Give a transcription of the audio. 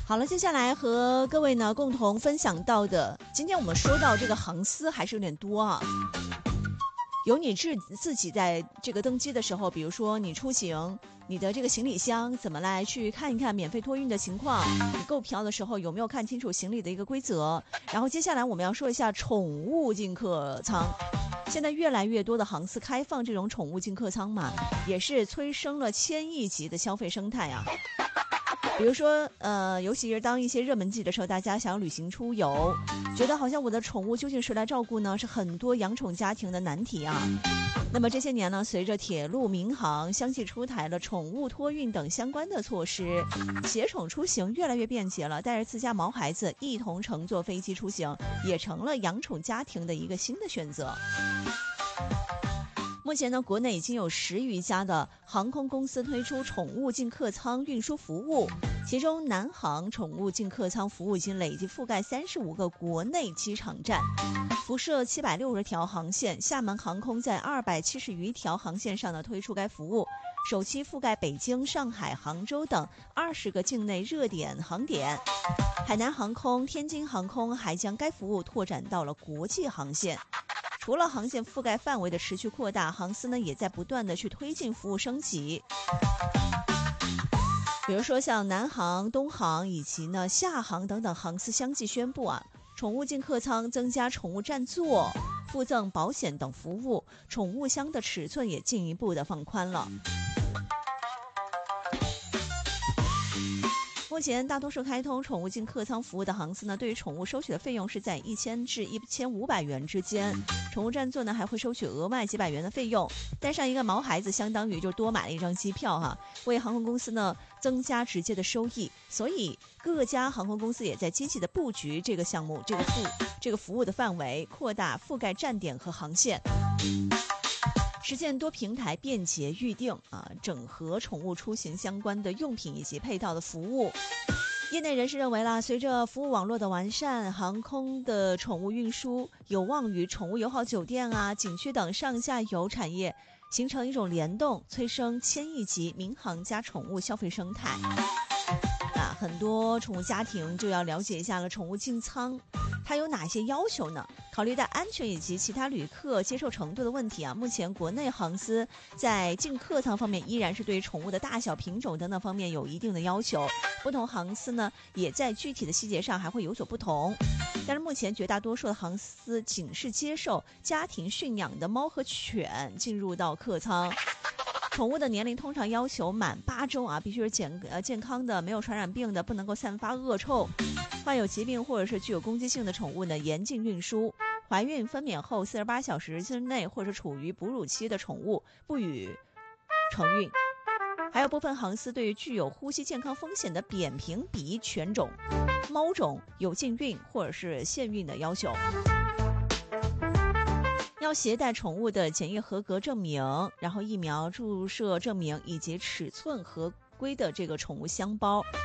好了，接下来和各位呢共同分享到的，今天我们说到这个航司还是有点多啊。有你自己在这个登机的时候，比如说你出行，你的这个行李箱怎么来去看一看免费托运的情况，你购票的时候有没有看清楚行李的一个规则。然后接下来我们要说一下宠物进客舱。现在越来越多的航司开放这种宠物进客舱嘛，也是催生了千亿级的消费生态啊。比如说尤其是当一些热门季的时候，大家想要旅行出游，觉得好像我的宠物究竟谁来照顾呢，是很多养宠家庭的难题啊。那么这些年呢，随着铁路民航相继出台了宠物托运等相关的措施，携宠出行越来越便捷了，带着自家毛孩子一同乘坐飞机出行，也成了养宠家庭的一个新的选择。目前呢，国内已经有10余家的航空公司推出宠物进客舱运输服务，其中南航宠物进客舱服务已经累计覆盖35个国内机场站，辐射760条航线。厦门航空在270余条航线上呢推出该服务，首期覆盖北京、上海、杭州等20个境内热点航点。海南航空、天津航空还将该服务拓展到了国际航线。除了航线覆盖范围的持续扩大，航司呢也在不断的去推进服务升级。比如说像南航、东航以及呢厦航等等航司相继宣布啊，宠物进客舱增加宠物占座、附赠保险等服务，宠物箱的尺寸也进一步的放宽了。目前大多数开通宠物进客舱服务的航司呢，对于宠物收取的费用是在1000至1500元之间，宠物占座呢还会收取额外几百元的费用，带上一个毛孩子相当于就多买了一张机票哈，为航空公司呢增加直接的收益，所以各家航空公司也在积极的布局这个项目，这个服务的范围扩大，覆盖站点和航线，实现多平台便捷预定啊，整合宠物出行相关的用品以及配套的服务。业内人士认为啦，随着服务网络的完善，航空的宠物运输有望与宠物友好酒店啊、景区等上下游产业形成一种联动，催生千亿级民航加宠物消费生态。很多宠物家庭就要了解一下了，宠物进舱它有哪些要求呢？考虑到安全以及其他旅客接受程度的问题啊，目前国内航司在进客舱方面依然是对宠物的大小、品种等等方面有一定的要求，不同航司呢也在具体的细节上还会有所不同。但是目前绝大多数的航司仅是接受家庭驯养的猫和犬进入到客舱。宠物的年龄通常要求满8周啊，必须是健康的，没有传染病的，不能够散发恶臭。患有疾病或者是具有攻击性的宠物呢，严禁运输。怀孕分娩后48小时之内或者处于哺乳期的宠物不予承运。还有部分航司对于具有呼吸健康风险的扁平鼻犬种、猫种有禁运或者是限运的要求。要携带宠物的检疫合格证明，然后疫苗注射证明以及尺寸合规的这个宠物箱包。